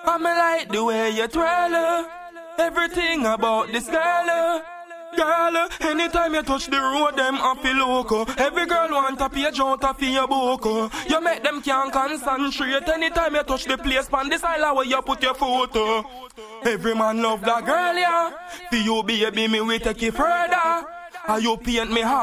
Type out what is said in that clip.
I me like the way you twirl. Everything about this girl. Girl, anytime you touch the road, them happy loco. Every girl want a page out of your book. You make them can't concentrate. Anytime you touch the place, pan this island where you put your photo. Every man love that girl, yeah. For you, baby, me we take it further. And you paint me heart.